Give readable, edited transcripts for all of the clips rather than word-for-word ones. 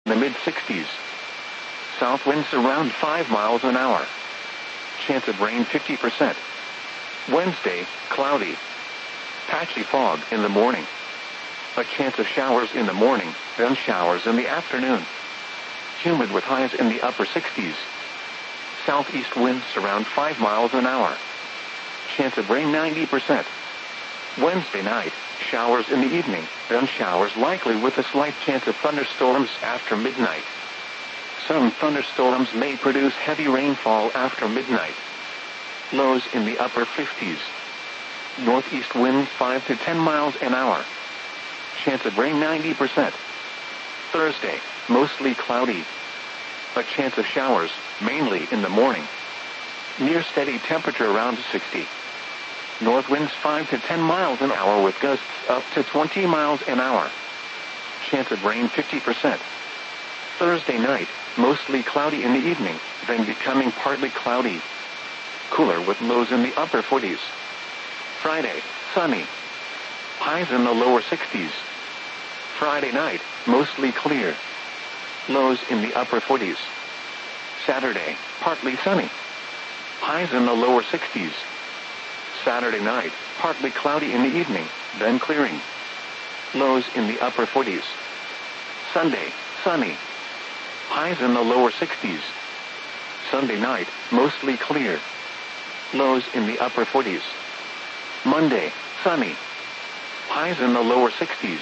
the mid-60s. South winds around 5 miles an hour. Chance of rain 50%. Wednesday, cloudy. Patchy fog in the morning. A chance of showers in the morning, then showers in the afternoon. Humid with highs in the upper 60s. Southeast winds around 5 miles an hour. Chance of rain 90%. Wednesday night, showers in the evening, then showers likely with a slight chance of thunderstorms after midnight. Some thunderstorms may produce heavy rainfall after midnight. Lows in the upper 50s. Northeast winds 5 to 10 miles an hour. Chance of rain 90%. Thursday, mostly cloudy. A chance of showers, mainly in the morning. Near steady temperature around 60. North winds 5 to 10 miles an hour with gusts up to 20 miles an hour. Chance of rain 50%. Thursday night, mostly cloudy in the evening, then becoming partly cloudy. Cooler with lows in the upper 40s. Friday, sunny. Highs in the lower 60s. Friday night, mostly clear. Lows in the upper 40s. Saturday, partly sunny. Highs in the lower 60s. Saturday night, partly cloudy in the evening, then clearing. Lows in the upper 40s. Sunday, sunny. Highs in the lower 60s. Sunday night, mostly clear. Lows in the upper 40s. Monday, sunny. Highs in the lower 60s.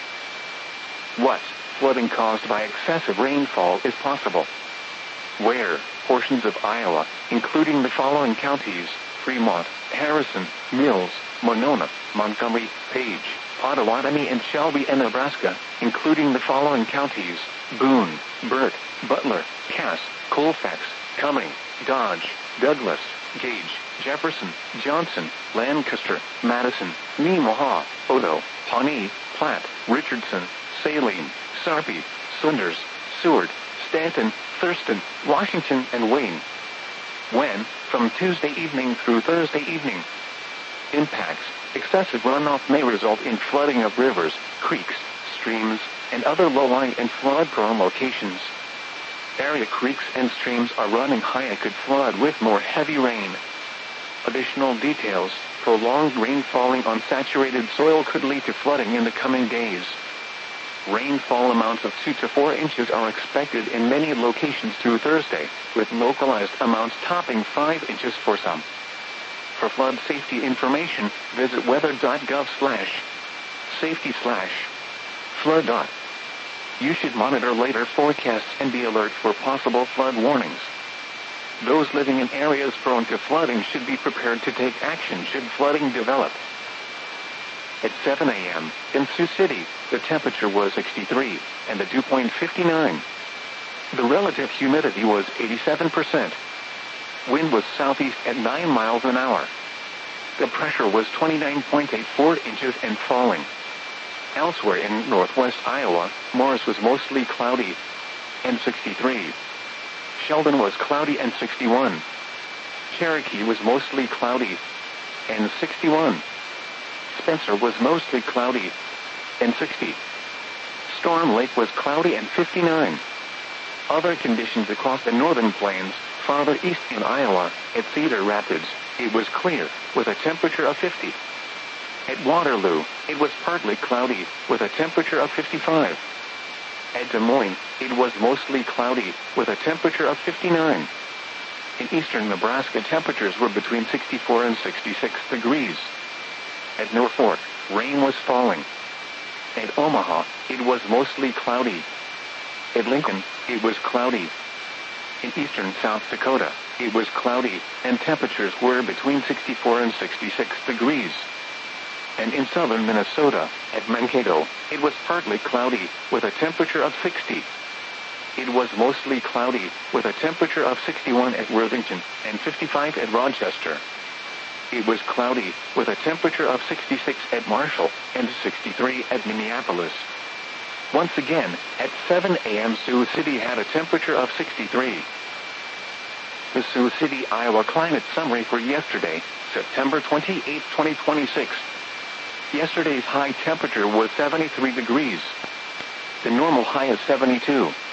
What? Flooding caused by excessive rainfall is possible. Where? Portions of Iowa, including the following counties: Fremont, Harrison, Mills, Monona, Montgomery, Page, Pottawatomie, and Shelby, and Nebraska, including the following counties: Boone, Burt, Butler, Cass, Colfax, Cumming, Dodge, Douglas, Gage, Jefferson, Johnson, Lancaster, Madison, Nemaha, Odo, Pawnee, Platte, Richardson, Saline, Sarpy, Saunders, Seward, Stanton, Thurston, Washington, and Wayne. When? From Tuesday evening through Thursday evening. Impacts: excessive runoff may result in flooding of rivers, creeks, streams, and other low-lying and flood-prone locations. Area creeks and streams are running high and could flood with more heavy rain. Additional details: prolonged rain falling on saturated soil could lead to flooding in the coming days. Rainfall amounts of 2 to 4 inches are expected in many locations through Thursday, with localized amounts topping 5 inches for some. For flood safety information, visit weather.gov/safety/flood. You should monitor later forecasts and be alert for possible flood warnings. Those living in areas prone to flooding should be prepared to take action should flooding develop. At 7 a.m., in Sioux City, the temperature was 63, and the dew point 59. The relative humidity was 87%. Wind was southeast at 9 miles an hour. The pressure was 29.84 inches and falling. Elsewhere in northwest Iowa, Morris was mostly cloudy, and 63. Sheldon was cloudy and 61. Cherokee was mostly cloudy, and 61. Spencer was mostly cloudy, and 60. Storm Lake was cloudy and 59. Other conditions across the northern plains, farther east in Iowa, at Cedar Rapids, it was clear, with a temperature of 50. At Waterloo, it was partly cloudy, with a temperature of 55. At Des Moines, it was mostly cloudy, with a temperature of 59. In eastern Nebraska, temperatures were between 64 and 66 degrees. At Norfolk, rain was falling. At Omaha, it was mostly cloudy. At Lincoln, it was cloudy. In eastern South Dakota, it was cloudy, and temperatures were between 64 and 66 degrees. And in southern Minnesota, at Mankato, it was partly cloudy, with a temperature of 60. It was mostly cloudy, with a temperature of 61 at Worthington, and 55 at Rochester. It was cloudy, with a temperature of 66 at Marshall, and 63 at Minneapolis. Once again, at 7 a.m. Sioux City had a temperature of 63. The Sioux City, Iowa climate summary for yesterday, September 28, 2026. Yesterday's high temperature was 73 degrees. The normal high is 72.